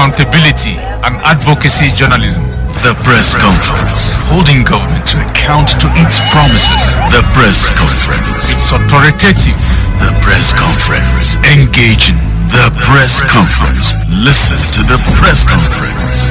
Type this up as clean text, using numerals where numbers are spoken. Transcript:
accountability and advocacy journalism. The Press Conference, holding government to account to its promises. The Press Conference. It's authoritative. The Press Conference. Engaging. The Press Conference. Listen to the Press Conference.